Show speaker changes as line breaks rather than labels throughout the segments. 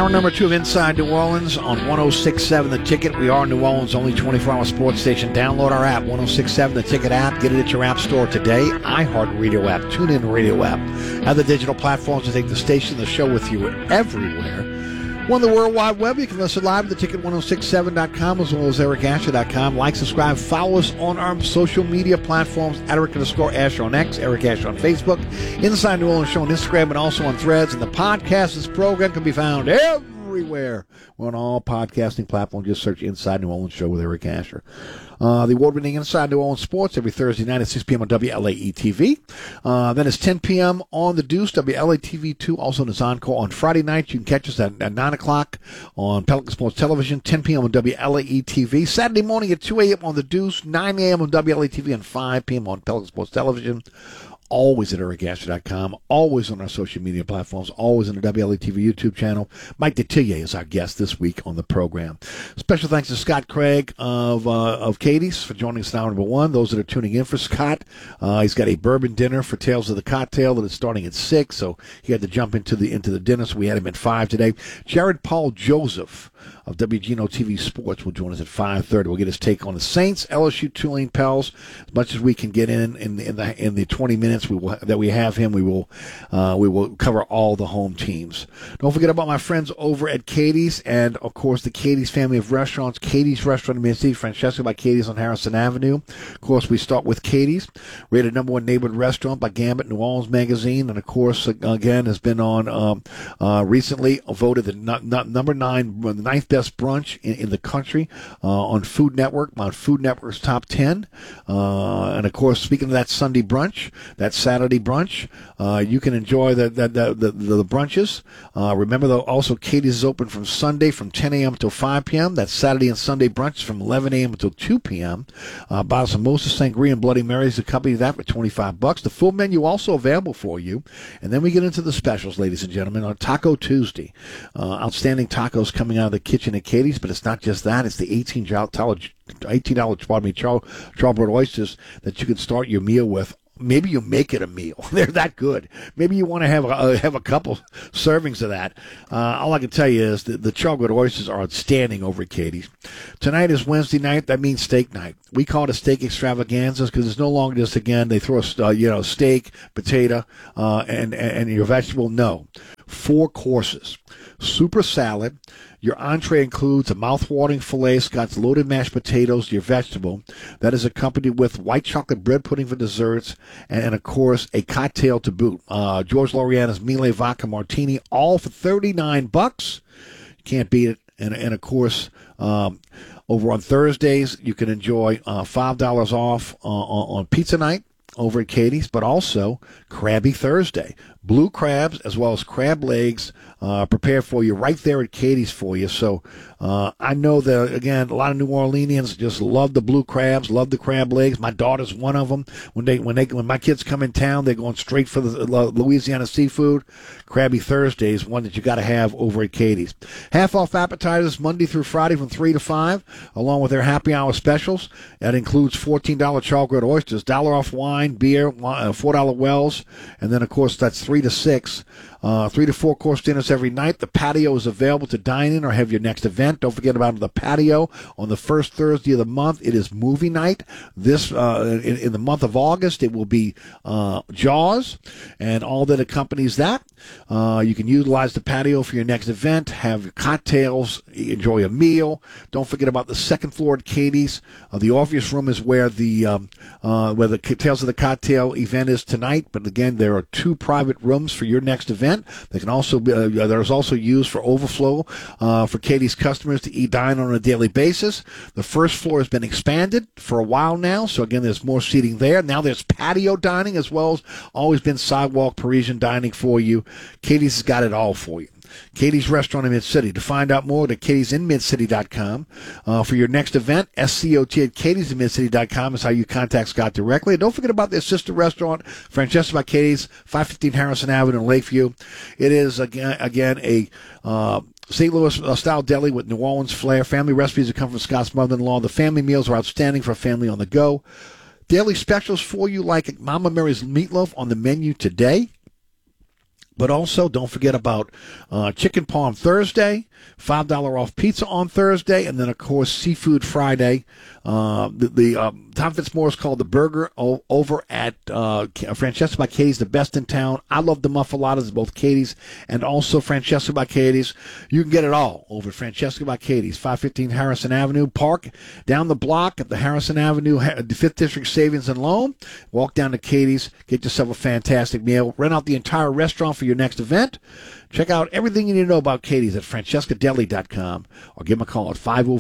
Hour number 2 of Inside New Orleans on 106.7 The Ticket. We are New Orleans' only 24-hour sports station. Download our app, 106.7 The Ticket app. Get it at your app store today. iHeartRadio app, TuneIn Radio app. Other digital platforms to take the station, the show with you everywhere. On the World Wide Web, you can listen live at theticket1067.com as well as ericasher.com. Like, subscribe, follow us on our social media platforms at Eric_Asher on X, Eric Asher on Facebook, Inside New Orleans Show on Instagram, and also on Threads. And the podcast, this program, can be found everywhere. We're on all podcasting platforms. Just search Inside New Orleans Show with Eric Asher. The award-winning Inside New Orleans Sports every Thursday night at 6 p.m. on WLAE-TV. Then it's 10 p.m. on The Deuce, WLAE-TV2, also on Zonco. On Friday night, you can catch us at 9 o'clock on Pelican Sports Television, 10 p.m. on WLAE-TV. Saturday morning at 2 a.m. on The Deuce, 9 a.m. on WLAE-TV, and 5 p.m. on Pelican Sports Television. Always at ericasher.com, always on our social media platforms, always on the WLATV YouTube channel. Mike Detillier is our guest this week on the program. Special thanks to Scott Craig of Katie's for joining us now, number one. Those that are tuning in for Scott, he's got a bourbon dinner for Tales of the Cocktail that is starting at 6, so he had to jump into the dinner, so we had him at 5 today. Jared Paul Joseph of WGNO TV Sports will join us at 5:30. We'll get his take on the Saints, LSU, Tulane Pels. As much as we can get in the 20 minutes that we have him, we will cover all the home teams. Don't forget about my friends over at Katie's, and of course the Katie's family of restaurants. Katie's Restaurant in Mid-City, Francesca by Katie's on Harrison Avenue. Of course, we start with Katie's, rated number 1 neighborhood restaurant by Gambit New Orleans Magazine, and of course again has been on recently voted the number 9, the 9th best brunch in the country on Food Network, on Food Network's top 10. And of course, speaking of that Sunday brunch, that Saturday brunch, you can enjoy the brunches. Remember, though, also Katie's is open from Sunday from 10 a.m. until 5 p.m. That Saturday and Sunday brunch is from 11 a.m. until 2 p.m. Bottles of Moses, Sangria, and Bloody Marys accompany that for $25. The full menu also available for you. And then we get into the specials, ladies and gentlemen, on Taco Tuesday. Outstanding tacos coming out of the kitchen at Katie's, but it's not just that. It's the $18 charbroiled oysters that you can start your meal with. Maybe you make it a meal. They're that good. Maybe you want to have a couple servings of that. All I can tell you is the charbroiled oysters are outstanding over at Katie's. Tonight is Wednesday night. That means steak night. We call it a steak extravaganza because it's no longer just, again, they throw steak, potato, and your vegetable. No. 4 courses. Super salad. Your entree includes a mouth-watering filet, Scott's loaded mashed potatoes, your vegetable. That is accompanied with white chocolate bread pudding for desserts, and of course, a cocktail to boot. George Loriana's Mille Vodka Martini, all for $39. You can't beat it. And of course, over on Thursdays, you can enjoy $5 off on pizza night over at Katie's, but also Krabby Thursday. Blue crabs as well as crab legs prepared for you right there at Katie's for you. So I know that, again, a lot of New Orleanians just love the blue crabs, love the crab legs. My daughter's one of them. When my kids come in town, they're going straight for the Louisiana seafood. Krabby Thursday is one that you got to have over at Katie's. Half off appetizers Monday through Friday from 3 to 5, along with their happy hour specials. That includes $14 charbroiled oysters, $1 off wine, beer, $4 wells, and then, of course, that's 3 to 6. 3 to 4 course dinners every night. The patio is available to dine in or have your next event. Don't forget about the patio on the first Thursday of the month. It is movie night. This in the month of August, it will be Jaws and all that accompanies that. You can utilize the patio for your next event, have your cocktails, enjoy a meal. Don't forget about the second floor at Katie's. The Orpheus Room is where the Tales of the Cocktail event is tonight. But again, there are 2 private rooms for your next event. They can also be, there's also used for overflow for Katie's customers to dine on a daily basis. The first floor has been expanded for a while now, so again, there's more seating there. Now there's patio dining as well as always been sidewalk Parisian dining for you. Katie's has got it all for you. Katie's Restaurant in Mid-City. To find out more, to katie'sinmidcity.com. For your next event, SCOT at katie'sinmidcity.com is how you contact Scott directly. And don't forget about their sister restaurant, Francesca by Katie's, 515 Harrison Avenue in Lakeview. It is, again a St. Louis-style deli with New Orleans flair. Family recipes that come from Scott's mother-in-law. The family meals are outstanding for a family on the go. Daily specials for you like Mama Mary's meatloaf on the menu today. But also, don't forget about Chicken Parm Thursday, $5 off pizza on Thursday, and then, of course, Seafood Friday. Tom Fitzmaurice called the burger over at Francesca by Katie's the best in town. I love the muffaladas, both Katie's and also Francesca by Katie's. You can get it all over at Francesca by Katie's, 515 Harrison Avenue. Park down the block at the Harrison Avenue, the 5th District Savings and Loan. Walk down to Katie's, get yourself a fantastic meal. Rent out the entire restaurant for your next event. Check out everything you need to know about Katie's at francescadeli.com or give them a call at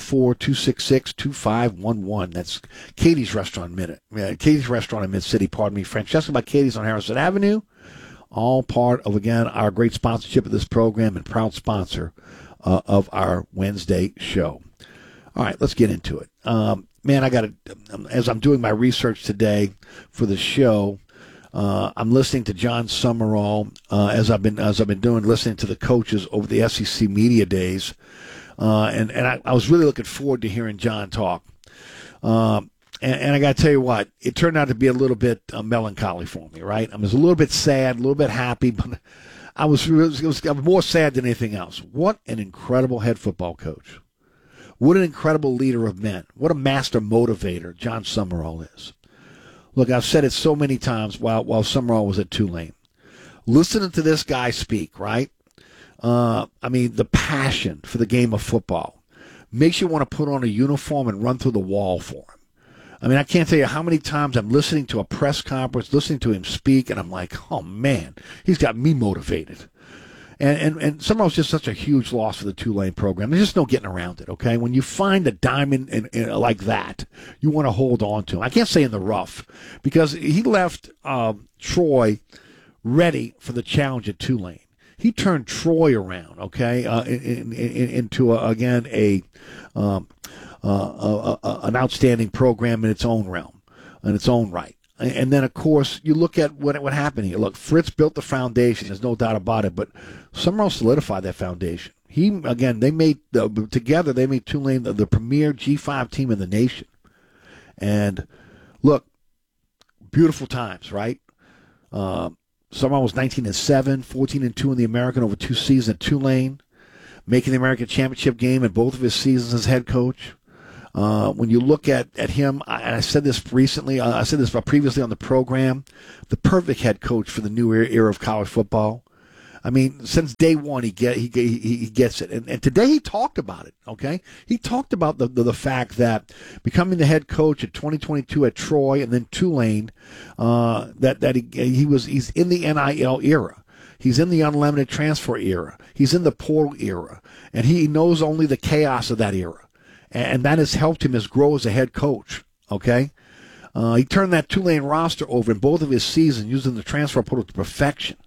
504-266-2511. That's Katie's Restaurant Katie's Restaurant in Mid-City, Francesca by Katie's on Harrison Avenue. All part of, again, our great sponsorship of this program and proud sponsor of our Wednesday show. All right, let's get into it. Man, I got to, as I'm doing my research today for the show, I'm listening to John Summerall as I've been listening to the coaches over the SEC Media Days, and I was really looking forward to hearing John talk. And I got to tell you what, it turned out to be a little bit melancholy for me. Right, I was a little bit sad, a little bit happy, but I was more sad than anything else. What an incredible head football coach! What an incredible leader of men! What a master motivator John Summerall is. Look, I've said it so many times while Summerall was at Tulane. Listening to this guy speak, right? I mean, the passion for the game of football makes you want to put on a uniform and run through the wall for him. I mean, I can't tell you how many times I'm listening to a press conference, listening to him speak, and I'm like, oh, man, he's got me motivated. And Summerall's just such a huge loss for the Tulane program. There's just no getting around it, okay? When you find a diamond like that, you want to hold on to him. I can't say in the rough because he left Troy ready for the challenge at Tulane. He turned Troy around, okay, into an outstanding program in its own realm, in its own right. And then, of course, you look at what happened here. Look, Fritz built the foundation. There's no doubt about it. But Summerall solidified that foundation. They made Tulane the premier G5 team in the nation. And look, beautiful times, right? Summerall was 19-7, 14-2 in the American over 2 seasons at Tulane, making the American Championship game in both of his seasons as head coach. When you look at him, and I said this recently, I said this previously on the program, the perfect head coach for the new era of college football. I mean, since day one, he gets it. And today he talked about it, okay? He talked about the fact that becoming the head coach at 2022 at Troy and then Tulane, he's in the NIL era. He's in the unlimited transfer era. He's in the portal era. And he knows only the chaos of that era. And that has helped him grow as a head coach, okay? He turned that Tulane roster over in both of his seasons using the transfer portal to perfection.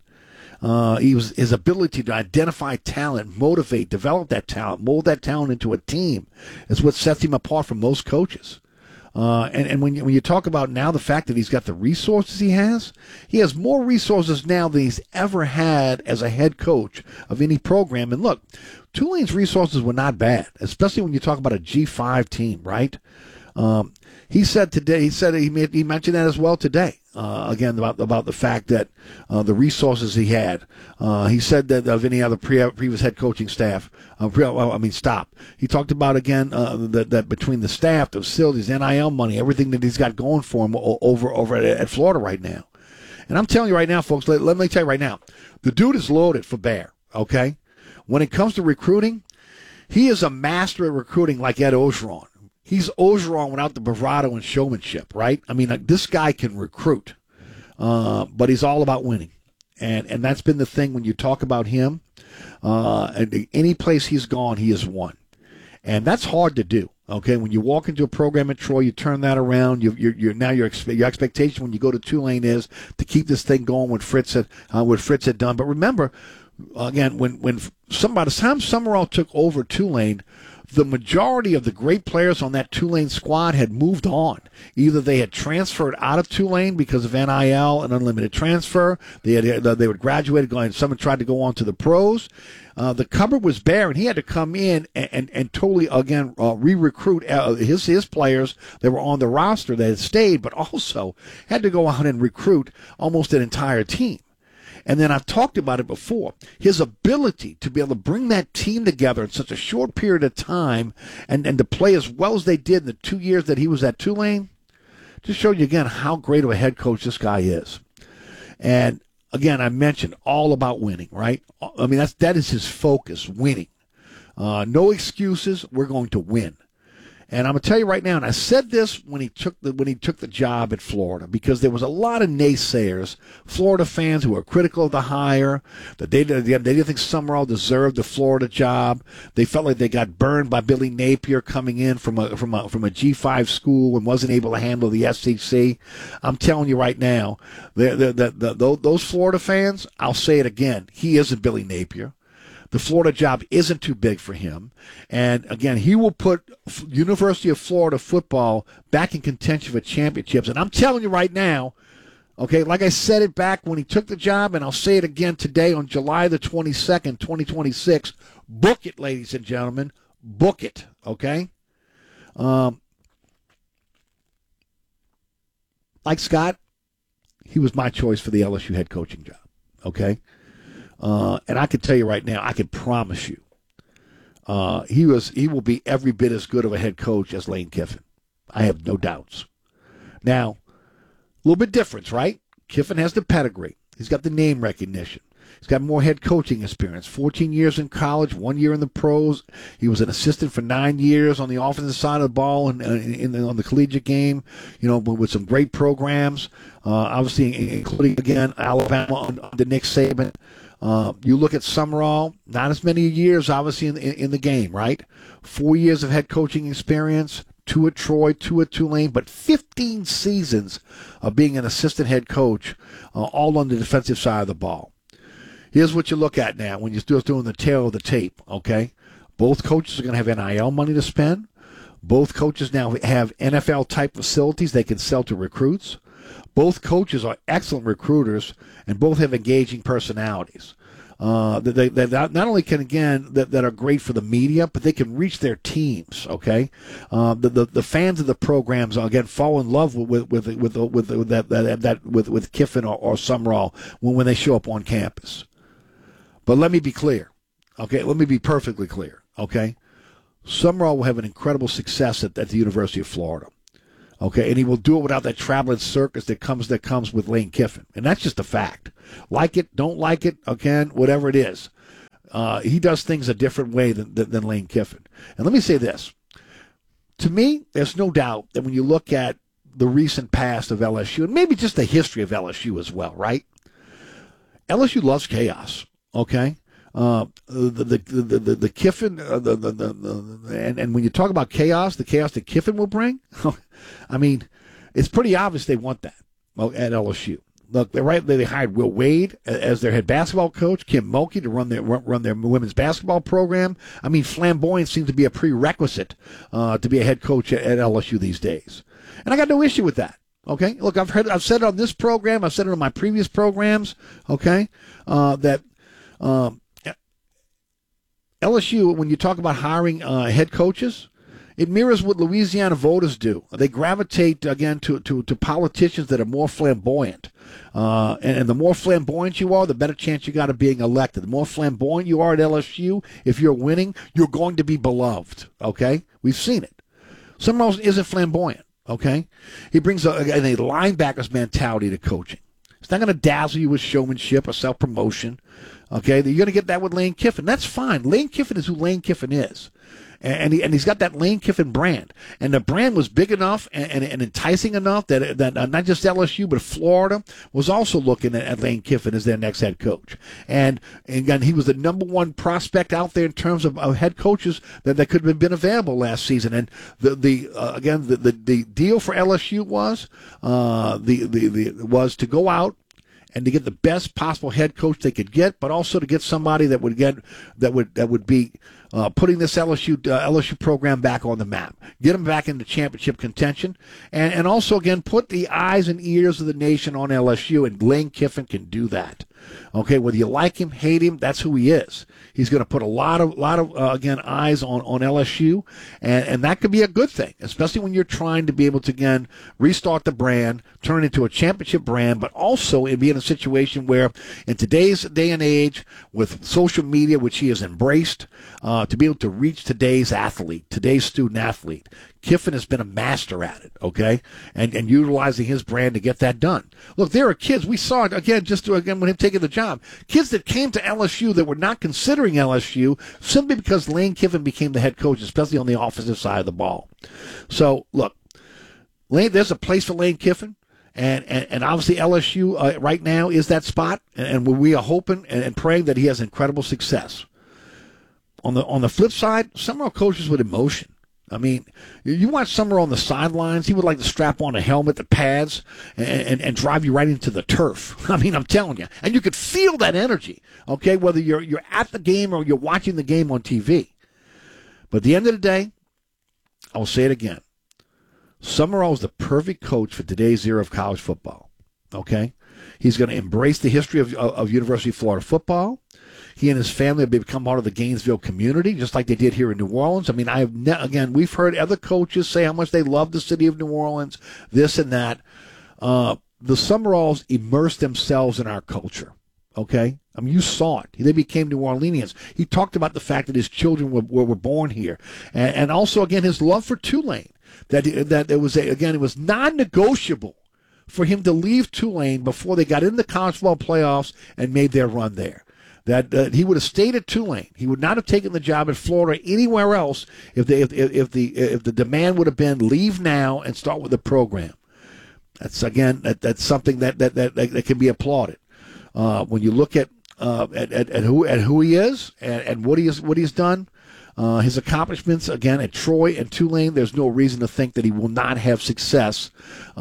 His ability to identify talent, motivate, develop that talent, mold that talent into a team is what sets him apart from most coaches. And when you talk about now the fact that he's got the resources he has more resources now than he's ever had as a head coach of any program. And look, Tulane's resources were not bad, especially when you talk about a G5 team, right? He said he mentioned that as well today. Again, about the fact that the resources he had. He said that of any other previous head coaching staff. Stop. He talked about, again, that between the staff, the facilities, NIL money, everything that he's got going for him over at Florida right now. And I'm telling you right now, folks, let me tell you right now, the dude is loaded for bear, okay? When it comes to recruiting, he is a master at recruiting like Ed Ogeron. He's Ogeron without the bravado and showmanship, right? I mean, this guy can recruit, but he's all about winning. And that's been the thing when you talk about him. Any place he's gone, he has won. And that's hard to do, okay? When you walk into a program at Troy, you turn that around. Your expectation when you go to Tulane is to keep this thing going what Fritz had done. But remember, again, when by the time Summerall took over Tulane, the majority of the great players on that Tulane squad had moved on. Either they had transferred out of Tulane because of NIL and unlimited transfer. They would graduate, and someone tried to go on to the pros. The cupboard was bare, and he had to come in and totally, again, re-recruit his players that were on the roster that had stayed, but also had to go out and recruit almost an entire team. And then I've talked about it before. His ability to be able to bring that team together in such a short period of time and to play as well as they did in the 2 years that he was at Tulane just showed you again how great of a head coach this guy is. And again, I mentioned all about winning, right? I mean, that is his focus, winning. No excuses. We're going to win. And I'm going to tell you right now, and I said this when he took the job at Florida, because there was a lot of naysayers, Florida fans who were critical of the hire, that they didn't think Summerall deserved the Florida job. They felt like they got burned by Billy Napier coming in from a G5 school and wasn't able to handle the SEC. I'm telling you right now, those Florida fans, I'll say it again, he isn't Billy Napier. The Florida job isn't too big for him. And, again, he will put University of Florida football back in contention for championships. And I'm telling you right now, okay, like I said it back when he took the job, and I'll say it again today on July the 22nd, 2026, book it, ladies and gentlemen. Book it, okay? Like Scott, he was my choice for the LSU head coaching job, okay? And I can tell you right now, I can promise you, he will be every bit as good of a head coach as Lane Kiffin. I have no doubts. Now, a little bit difference, right? Kiffin has the pedigree. He's got the name recognition. He's got more head coaching experience. 14 years in college, 1 year in the pros. He was an assistant for 9 years on the offensive side of the ball and on the collegiate game, with some great programs. Obviously, including, again, Alabama under Nick Saban. You look at Summerall, not as many years, obviously, in the game, right? 4 years of head coaching experience, 2 at Troy, 2 at Tulane, but 15 seasons of being an assistant head coach, all on the defensive side of the ball. Here's what you look at now when you're still doing the tail of the tape, okay? Both coaches are going to have NIL money to spend. Both coaches now have NFL-type facilities they can sell to recruits. Both coaches are excellent recruiters, and both have engaging personalities. They not only can, again, that are great for the media, but they can reach their teams. Okay, the fans of the programs again fall in love with Kiffin or Summerall when they show up on campus. But let me be clear. Okay, let me be perfectly clear. Okay, Summerall will have an incredible success at the University of Florida. Okay, and he will do it without that traveling circus that comes with Lane Kiffin. And that's just a fact. Like it, don't like it, again, whatever it is. He does things a different way than Lane Kiffin. And let me say this. To me, there's no doubt that when you look at the recent past of LSU, and maybe just the history of LSU as well, right? LSU loves chaos, okay? The Kiffin, and when you talk about chaos, the chaos that Kiffin will bring, I mean, it's pretty obvious they want that at LSU. Look, they hired Will Wade as their head basketball coach, Kim Mulkey to run their women's basketball program. I mean, flamboyance seems to be a prerequisite to be a head coach at LSU these days, and I got no issue with that. Okay, look, I've said it on this program, I've said it on my previous programs. Okay, that. LSU, when you talk about hiring head coaches, it mirrors what Louisiana voters do. They gravitate, again, to politicians that are more flamboyant. And the more flamboyant you are, the better chance you got of being elected. The more flamboyant you are at LSU, if you're winning, you're going to be beloved. Okay? We've seen it. Summerall isn't flamboyant. Okay? He brings a linebacker's mentality to coaching. It's not going to dazzle you with showmanship or self-promotion. Okay, you're going to get that with Lane Kiffin. That's fine. Lane Kiffin is who Lane Kiffin is. And he's got that Lane Kiffin brand. And the brand was big enough and enticing enough that not just LSU, but Florida was also looking at Lane Kiffin as their next head coach. And again, he was the number one prospect out there in terms of head coaches that could have been available last season. And the deal for LSU was was to go out and to get the best possible head coach they could get, but also to get somebody that would be putting this LSU program back on the map, get them back into championship contention, and also, again, put the eyes and ears of the nation on LSU, and Lane Kiffin can do that. Okay, whether you like him, hate him, that's who he is. He's going to put a lot of again, eyes on LSU, and that could be a good thing, especially when you're trying to be able to, again, restart the brand, turn it into a championship brand, but also be in a situation where in today's day and age with social media, which he has embraced, to be able to reach today's athlete, today's student athlete. Kiffin has been a master at it, okay, and utilizing his brand to get that done. Look, there are kids, we saw it, again, when him taking the job, kids that came to LSU that were not considering LSU simply because Lane Kiffin became the head coach, especially on the offensive side of the ball. So, look, there's a place for Lane Kiffin. And obviously LSU right now is that spot, and we are hoping and praying that he has incredible success. On the flip side, some of our coaches with emotion. I mean, you watch Summer on the sidelines, he would like to strap on a helmet, the pads, and drive you right into the turf. I mean, I'm telling you. And you could feel that energy, okay, whether you're at the game or you're watching the game on TV. But at the end of the day, I will say it again. Summerall is the perfect coach for today's era of college football, okay? He's going to embrace the history of University of Florida football. He and his family have become part of the Gainesville community, just like they did here in New Orleans. I mean, again, we've heard other coaches say how much they love the city of New Orleans, this and that. The Summeralls immersed themselves in our culture, okay? I mean, you saw it. They became New Orleanians. He talked about the fact that his children were born here. And also, again, his love for Tulane, that it was non-negotiable for him to leave Tulane before they got in the college football playoffs and made their run there. That he would have stayed at Tulane. He would not have taken the job at Florida anywhere else if the demand would have been leave now and start with the program. That's something that can be applauded. When you look at who he is and what he's done, his accomplishments again at Troy and Tulane, there's no reason to think that he will not have success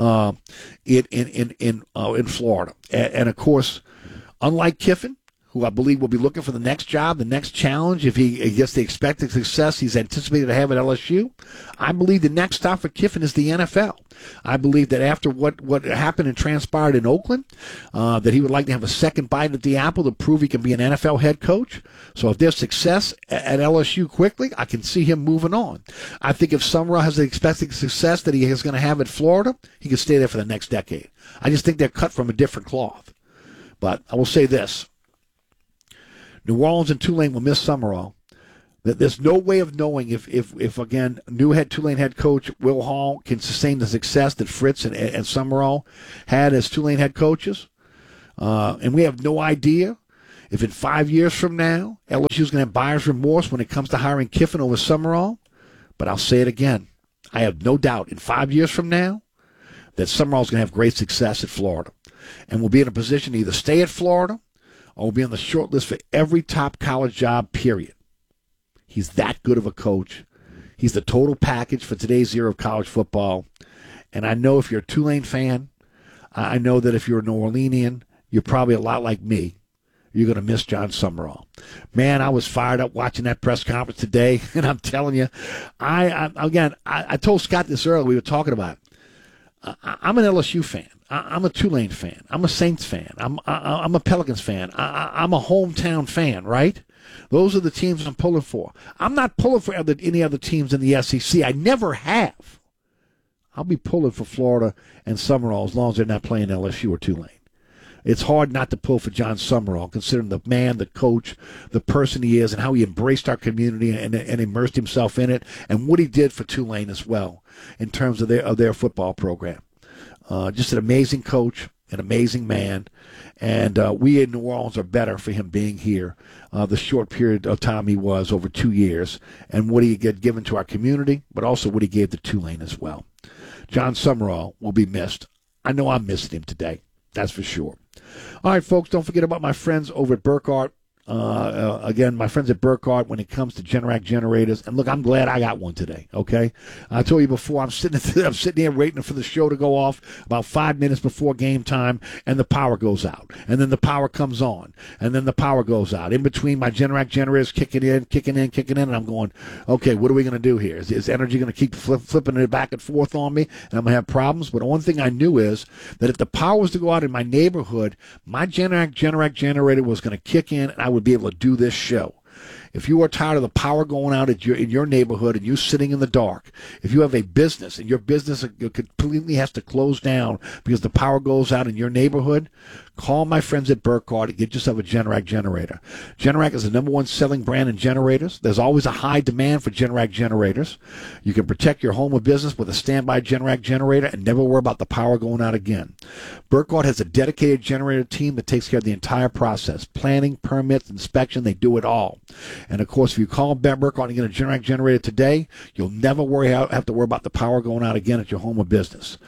in Florida. And of course, unlike Kiffin, who I believe will be looking for the next job, the next challenge, if he gets the expected success he's anticipated to have at LSU, I believe the next stop for Kiffin is the NFL. I believe that after what happened and transpired in Oakland, that he would like to have a second bite at the apple to prove he can be an NFL head coach. So if there's success at LSU quickly, I can see him moving on. I think if Summerall has the expected success that he is going to have at Florida, he can stay there for the next decade. I just think they're cut from a different cloth. But I will say this. New Orleans and Tulane will miss Summerall. There's no way of knowing if again, Tulane head coach Will Hall can sustain the success that Fritz and Summerall had as Tulane head coaches. And we have no idea if in 5 years from now, LSU's going to have buyer's remorse when it comes to hiring Kiffin over Summerall. But I'll say it again. I have no doubt in 5 years from now that Summerall's going to have great success at Florida. And will be in a position to either stay at Florida or will be on the short list for every top college job, period. He's that good of a coach. He's the total package for today's era of college football. And I know if you're a Tulane fan, I know that if you're a New Orleanian, you're probably a lot like me. You're going to miss John Summerall. Man, I was fired up watching that press conference today, and I'm telling you, I told Scott this earlier, we were talking about it. I'm an LSU fan. I'm a Tulane fan. I'm a Saints fan. I'm a Pelicans fan. I'm a hometown fan, right? Those are the teams I'm pulling for. I'm not pulling for any other teams in the SEC. I never have. I'll be pulling for Florida and Summerall as long as they're not playing LSU or Tulane. It's hard not to pull for John Summerall, considering the man, the coach, the person he is, and how he embraced our community and immersed himself in it, and what he did for Tulane as well in terms of their football program. Just an amazing coach, an amazing man, and we in New Orleans are better for him being here. The short period of time he was, over 2 years, and what he had given to our community, but also what he gave to Tulane as well. John Summerall will be missed. I know I'm missing him today. That's for sure. All right, folks, don't forget about my friends over at Burkhardt Again, my friends at Burkhardt, when it comes to Generac generators, and look, I'm glad I got one today. Okay, I told you before, I'm sitting here waiting for the show to go off about 5 minutes before game time, and the power goes out, and then the power comes on, and then the power goes out. In between, my Generac generators kicking in, and I'm going, okay, what are we going to do here? Is energy going to keep flipping it back and forth on me, and I'm going to have problems? But one thing I knew is that if the power was to go out in my neighborhood, my Generac generator was going to kick in, and I would be able to do this show. If you are tired of the power going out in your neighborhood and you sitting in the dark, if you have a business and your business completely has to close down because the power goes out in your neighborhood, call my friends at Burkhardt and get yourself a Generac generator. Generac is the number one selling brand in generators. There's always a high demand for Generac generators. You can protect your home or business with a standby Generac generator and never worry about the power going out again. Burkhardt has a dedicated generator team that takes care of the entire process. Planning, permits, inspection, they do it all. And, of course, if you call Burkhardt and get a Generac generator today, you'll never have to worry about the power going out again at your home or business.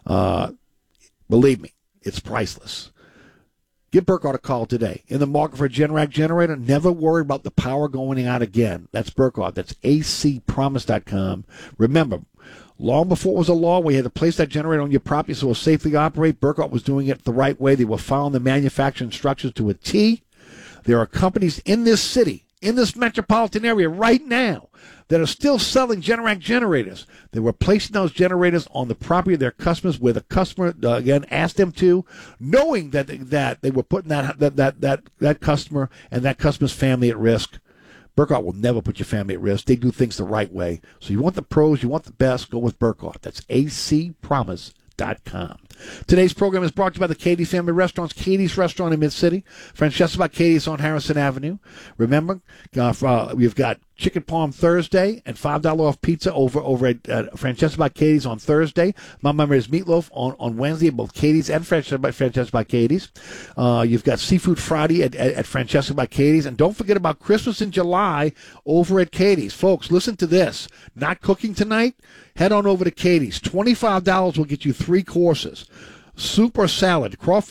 Believe me, it's priceless. Give Burkhardt a call today. In the market for a Generac generator, never worry about the power going out again. That's Burkhardt. That's acpromise.com. Remember, long before it was a law where you had to place that generator on your property so it will safely operate, Burkhardt was doing it the right way. They were following the manufacturer instructions to a T. There are companies in this city, in this metropolitan area right now, that are still selling Generac generators. They were placing those generators on the property of their customers where the customer, again, asked them to, knowing that they were putting that customer and that customer's family at risk. Burkhardt will never put your family at risk. They do things the right way. So you want the pros, you want the best, go with Burkhardt. That's acpromise.com. Today's program is brought to you by the Katie's Family Restaurants, Katie's Restaurant in Mid-City. Francesca by Katie's on Harrison Avenue. Remember, we've got Chicken Parm Thursday and $5 off pizza over at Francesca by Katie's on Thursday. My memory is meatloaf on Wednesday at both Katie's and Francesca by Katie's. You've got Seafood Friday at Francesca by Katie's. And don't forget about Christmas in July over at Katie's. Folks, listen to this. Not cooking tonight? Head on over to Katie's. $25 will get you 3 courses. Soup or salad, corn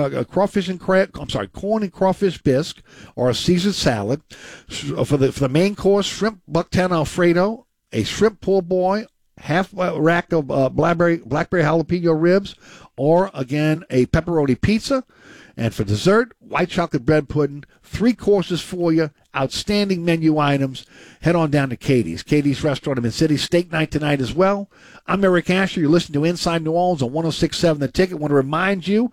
and crawfish bisque, or a Caesar salad. For the main course, shrimp bucktown Alfredo, a shrimp po' boy, half a rack of blackberry jalapeno ribs, or again a pepperoni pizza. And for dessert, white chocolate bread pudding, 3 courses for you, outstanding menu items. Head on down to Katie's Restaurant in Mid-City. Steak night tonight as well. I'm Eric Asher. You're listening to Inside New Orleans on 106.7 The Ticket. I want to remind you,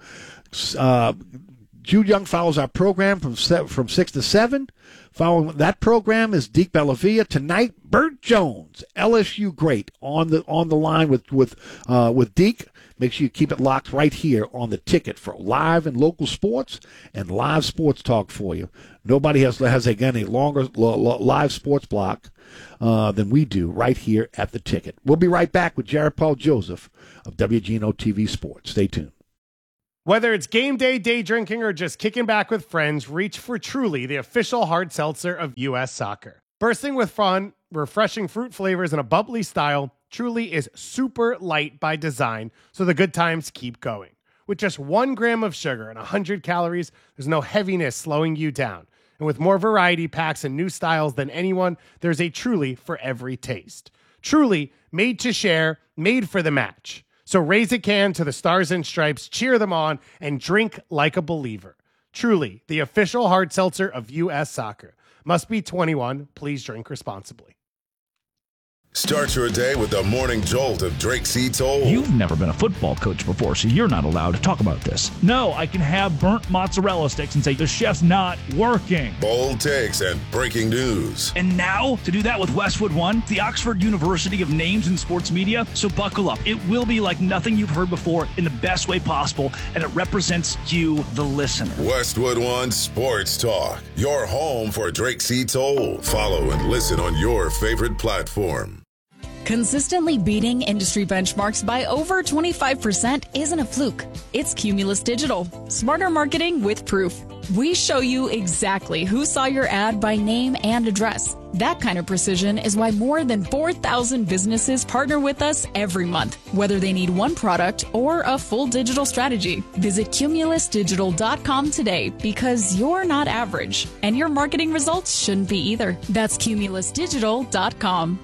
Jude Young follows our program from 6 to 7. Following that program is Deke Bellavia. Tonight, Bert Jones, LSU great, on the line with Deke. Make sure you keep it locked right here on The Ticket for live and local sports and live sports talk for you. Nobody has again, a longer live sports block than we do right here at The Ticket. We'll be right back with Jared Paul Joseph of WGNO TV Sports. Stay tuned.
Whether it's game day drinking, or just kicking back with friends, reach for Truly, the official hard seltzer of U.S. Soccer. Bursting with fun, refreshing fruit flavors, and a bubbly style, Truly is super light by design, so the good times keep going. With just 1 gram of sugar and 100 calories, there's no heaviness slowing you down. And with more variety packs and new styles than anyone, there's a Truly for every taste. Truly, made to share, made for the match. So raise a can to the Stars and Stripes, cheer them on, and drink like a believer. Truly, the official hard seltzer of U.S. Soccer. Must be 21. Please drink responsibly.
Start your day with the morning jolt of Drake C. Toll.
You've never been a football coach before, so you're not allowed to talk about this. No, I can have burnt mozzarella sticks and say the chef's not working.
Bold takes and breaking news.
And now, to do that with Westwood One, the Oxford University of Names in Sports Media. So buckle up. It will be like nothing you've heard before in the best way possible, and it represents you, the listener.
Westwood One Sports Talk. Your home for Drake C. Toll. Follow and listen on your favorite platform.
Consistently beating industry benchmarks by over 25% isn't a fluke. It's Cumulus Digital. Smarter marketing with proof. We show you exactly who saw your ad by name and address. That kind of precision is why more than 4,000 businesses partner with us every month, whether they need one product or a full digital strategy. Visit CumulusDigital.com today because you're not average, and your marketing results shouldn't be either. That's CumulusDigital.com.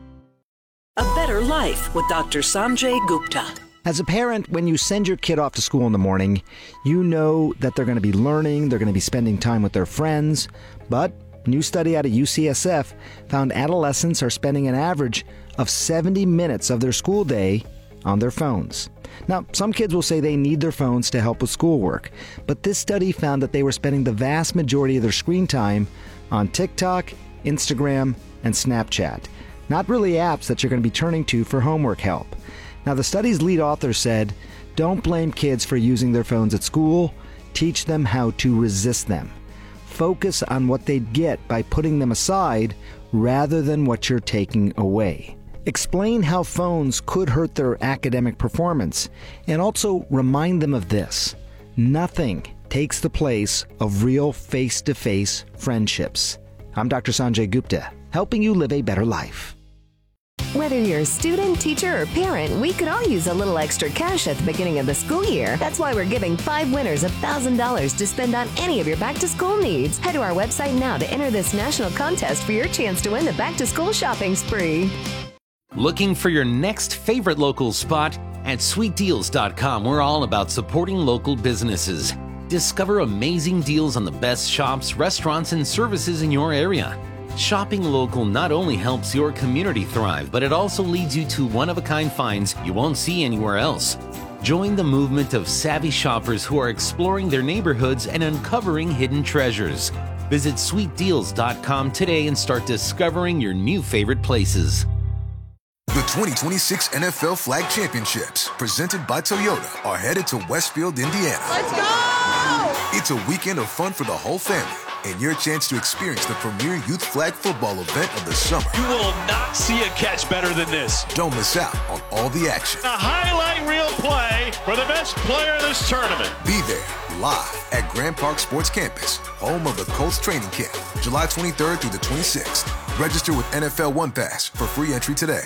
A Better Life with Dr. Sanjay Gupta.
As a parent, when you send your kid off to school in the morning, you know that they're going to be learning, they're going to be spending time with their friends. But a new study out of UCSF found adolescents are spending an average of 70 minutes of their school day on their phones. Now, some kids will say they need their phones to help with schoolwork, but this study found that they were spending the vast majority of their screen time on TikTok, Instagram, and Snapchat. Not really apps that you're going to be turning to for homework help. Now, the study's lead author said, don't blame kids for using their phones at school. Teach them how to resist them. Focus on what they'd get by putting them aside rather than what you're taking away. Explain how phones could hurt their academic performance, and also remind them of this. Nothing takes the place of real face-to-face friendships. I'm Dr. Sanjay Gupta, helping you live a better life.
Whether you're a student, teacher, or parent, we could all use a little extra cash at the beginning of the school year. That's why we're giving 5 winners $1,000 to spend on any of your back-to-school needs. Head to our website now to enter this national contest for your chance to win the back-to-school shopping spree.
Looking for your next favorite local spot? At sweetdeals.com, we're all about supporting local businesses. Discover amazing deals on the best shops, restaurants, and services in your area. Shopping local not only helps your community thrive, but it also leads you to one-of-a-kind finds you won't see anywhere else. Join the movement of savvy shoppers who are exploring their neighborhoods and uncovering hidden treasures. Visit sweetdeals.com today and start discovering your new favorite places.
The 2026 NFL Flag Championships, presented by Toyota, are headed to Westfield, Indiana.
Let's go!
It's a weekend of fun for the whole family, and your chance to experience the premier youth flag football event of the summer.
You will not see a catch better than this.
Don't miss out on all the action.
A highlight reel play for the best player of this tournament.
Be there live at Grand Park Sports Campus, home of the Colts training camp, July 23rd through the 26th. Register with NFL One Pass for free entry today.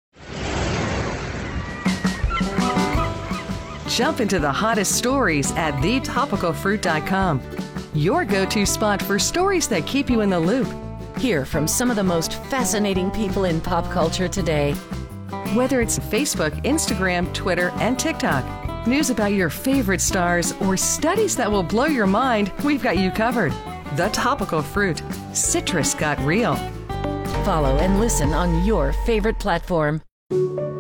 Jump into the hottest stories at thetopicalfruit.com. Your go-to spot for stories that keep you in the loop.
Hear from some of the most fascinating people in pop culture today.
Whether it's Facebook, Instagram, Twitter, and TikTok, news about your favorite stars, or studies that will blow your mind, we've got you covered. The Topical Fruit. Citrus got real.
Follow and listen on your favorite platform.